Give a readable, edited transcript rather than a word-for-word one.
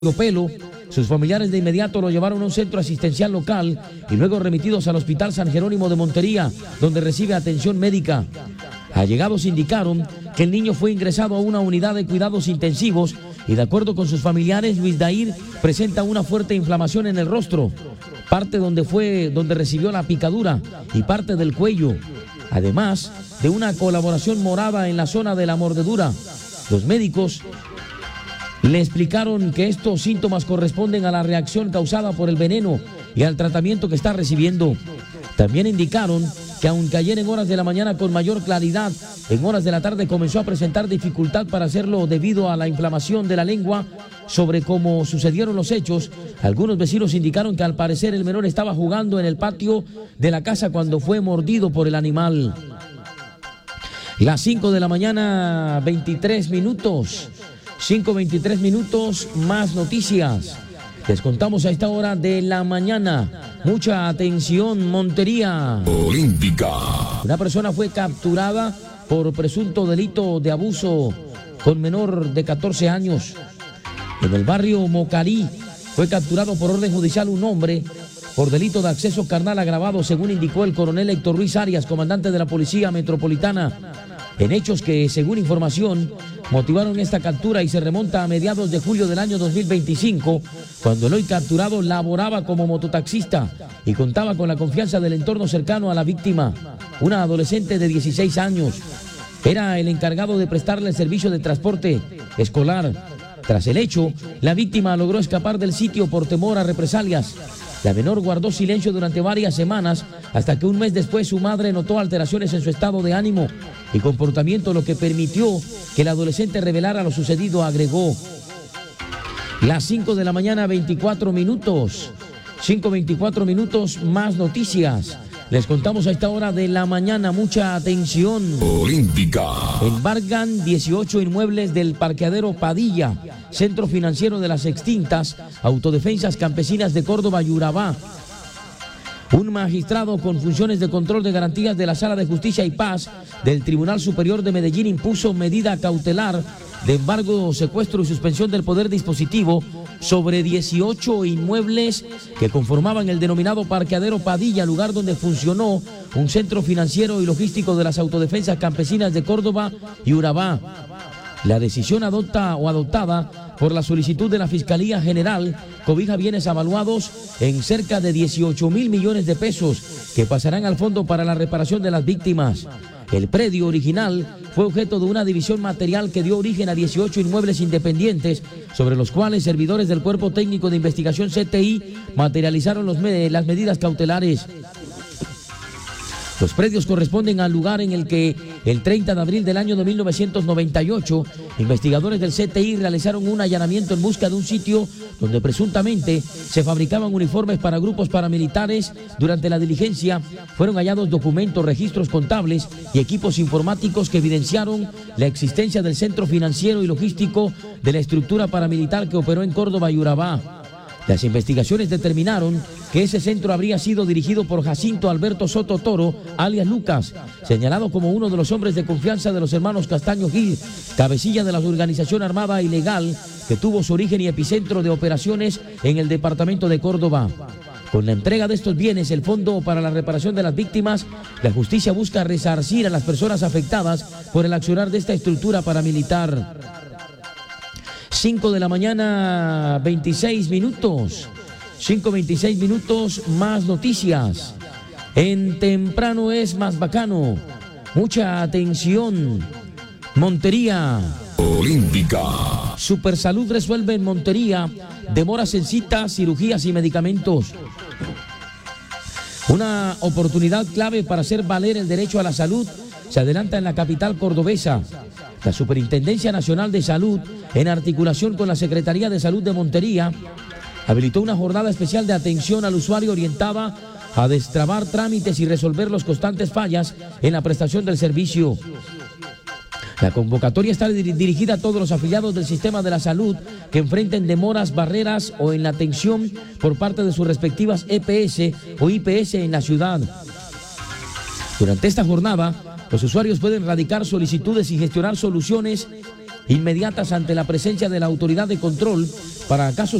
Pelo. Sus familiares de inmediato lo llevaron a un centro asistencial local y luego remitidos al Hospital San Jerónimo de Montería, donde recibe atención médica. Allegados indicaron que el niño fue ingresado a una unidad de cuidados intensivos y, de acuerdo con sus familiares, Luis Dair presenta una fuerte inflamación en el rostro, parte donde recibió la picadura y parte del cuello, además de una coloración morada en la zona de la mordedura. Los médicos le explicaron que estos síntomas corresponden a la reacción causada por el veneno y al tratamiento que está recibiendo. También indicaron que aunque ayer en horas de la mañana con mayor claridad, en horas de la tarde comenzó a presentar dificultad para hacerlo debido a la inflamación de la lengua. Sobre cómo sucedieron los hechos, algunos vecinos indicaron que al parecer el menor estaba jugando en el patio de la casa cuando fue mordido por el animal. Las 5 de la mañana, 23 minutos. 5:23 minutos, más noticias. Les contamos a esta hora de la mañana. Mucha atención, Montería. Olímpica. Una persona fue capturada por presunto delito de abuso con menor de 14 años. En el barrio Mocarí fue capturado por orden judicial un hombre por delito de acceso carnal agravado, según indicó el coronel Héctor Luis Arias, comandante de la Policía Metropolitana. En hechos que, según información, motivaron esta captura y se remonta a mediados de julio del año 2025, cuando el hoy capturado laboraba como mototaxista y contaba con la confianza del entorno cercano a la víctima, una adolescente de 16 años. Era el encargado de prestarle el servicio de transporte escolar. Tras el hecho, la víctima logró escapar del sitio por temor a represalias. La menor guardó silencio durante varias semanas hasta que un mes después su madre notó alteraciones en su estado de ánimo y comportamiento, lo que permitió que el adolescente revelara lo sucedido, agregó. Las 5 de la mañana, 24 minutos. 5:24 minutos, más noticias. Les contamos a esta hora de la mañana, mucha atención. Olímpica. Embargan 18 inmuebles del parqueadero Padilla, centro financiero de las extintas Autodefensas Campesinas de Córdoba y Urabá. Un magistrado con funciones de control de garantías de la Sala de Justicia y Paz del Tribunal Superior de Medellín impuso medida cautelar de embargo, secuestro y suspensión del poder dispositivo sobre 18 inmuebles que conformaban el denominado parqueadero Padilla, lugar donde funcionó un centro financiero y logístico de las Autodefensas Campesinas de Córdoba y Urabá. La decisión adoptada por la solicitud de la Fiscalía General cobija bienes avaluados en cerca de 18.000 millones de pesos que pasarán al Fondo para la Reparación de las Víctimas. El predio original fue objeto de una división material que dio origen a 18 inmuebles independientes, sobre los cuales servidores del Cuerpo Técnico de Investigación CTI materializaron las medidas cautelares. Los predios corresponden al lugar en el que el 30 de abril del año de 1998, investigadores del CTI realizaron un allanamiento en busca de un sitio donde presuntamente se fabricaban uniformes para grupos paramilitares. Durante la diligencia fueron hallados documentos, registros contables y equipos informáticos que evidenciaron la existencia del centro financiero y logístico de la estructura paramilitar que operó en Córdoba y Urabá. Las investigaciones determinaron que ese centro habría sido dirigido por Jacinto Alberto Soto Toro, alias Lucas, señalado como uno de los hombres de confianza de los hermanos Castaño Gil, cabecilla de la organización armada ilegal que tuvo su origen y epicentro de operaciones en el departamento de Córdoba. Con la entrega de estos bienes, el Fondo para la Reparación de las Víctimas, la justicia busca resarcir a las personas afectadas por el accionar de esta estructura paramilitar. 5 de la mañana, 26 minutos. 5:26 minutos, más noticias. En Temprano es más bacano. Mucha atención. Montería. Olímpica. Supersalud resuelve en Montería demoras en citas, cirugías y medicamentos. Una oportunidad clave para hacer valer el derecho a la salud se adelanta en la capital cordobesa. La Superintendencia Nacional de Salud, en articulación con la Secretaría de Salud de Montería, habilitó una jornada especial de atención al usuario orientada a destrabar trámites y resolver las constantes fallas en la prestación del servicio. La convocatoria está dirigida a todos los afiliados del sistema de la salud que enfrenten demoras, barreras o en la atención por parte de sus respectivas EPS o IPS en la ciudad. Durante esta jornada, los usuarios pueden radicar solicitudes y gestionar soluciones inmediatas ante la presencia de la autoridad de control para casos